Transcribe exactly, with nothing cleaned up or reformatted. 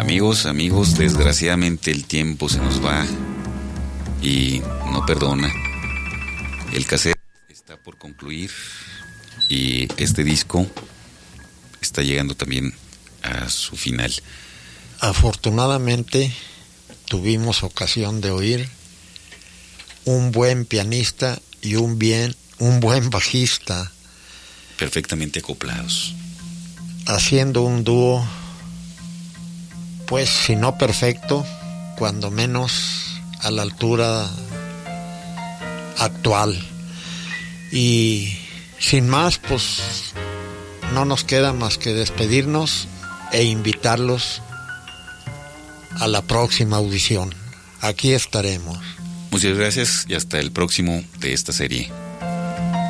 Amigos, amigos, desgraciadamente el tiempo se nos va y no perdona. El cassette está por concluir y este disco está llegando también a su final. Afortunadamente tuvimos ocasión de oír un buen pianista y un bien un buen bajista perfectamente acoplados, haciendo un dúo, pues si no perfecto, cuando menos a la altura actual. Y sin más, pues no nos queda más que despedirnos e invitarlos a la próxima audición. Aquí estaremos. Muchas gracias y hasta el próximo de esta serie.